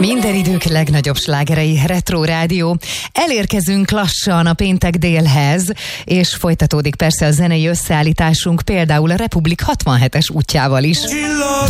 Minden idők legnagyobb slágerei, Retro Rádió. Elérkezünk lassan a péntek délhez, és folytatódik persze a zenei összeállításunk, például a Republik 67-es útjával is. Csillog